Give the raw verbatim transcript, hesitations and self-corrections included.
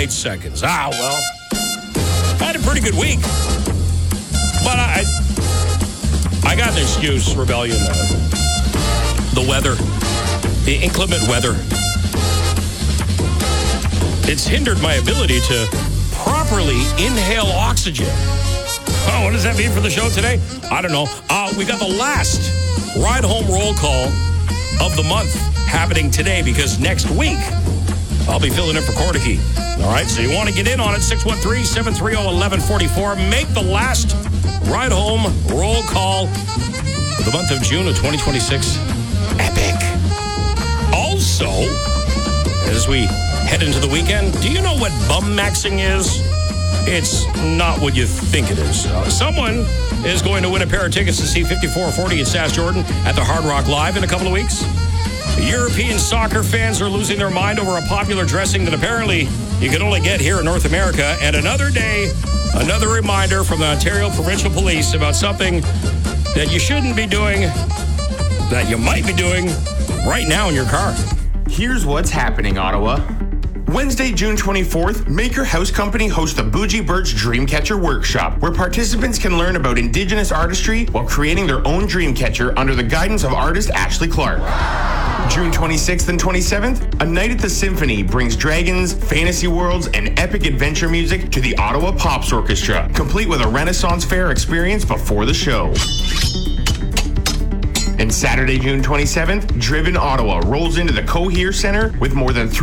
eight seconds. Ah, well, I had a pretty good week. But I I got an excuse, Rebellion. Uh, the weather, the inclement weather. It's hindered my ability to properly inhale oxygen. Oh, what does that mean for the show today? I don't know. Uh, we got the last ride home roll call of the month happening today because next week I'll be filling in for Cordicky. All right, so you want to get in on it, six one three, seven three zero, one one four four. Make the last ride home roll call for the month of June of twenty twenty-six epic. Also, as we head into the weekend, do you know what bum maxing is? It's not what you think it is. Uh, someone is going to win a pair of tickets to see fifty-four forty at Sask Jordan at the Hard Rock Live in a couple of weeks. European soccer fans are losing their mind over a popular dressing that apparently you can only get here in North America. And another day, another reminder from the Ontario Provincial Police about something that you shouldn't be doing, that you might be doing right now in your car. Here's what's happening, Ottawa. Wednesday, June twenty-fourth, Maker House Company hosts the Bougie Birch Dreamcatcher Workshop, where participants can learn about Indigenous artistry while creating their own dreamcatcher under the guidance of artist Ashley Clark. June twenty-sixth and twenty-seventh, A Night at the Symphony brings dragons, fantasy worlds, and epic adventure music to the Ottawa Pops Orchestra, complete with a Renaissance Fair experience before the show. And Saturday, June twenty-seventh, Driven Ottawa rolls into the Cohere Centre with more than three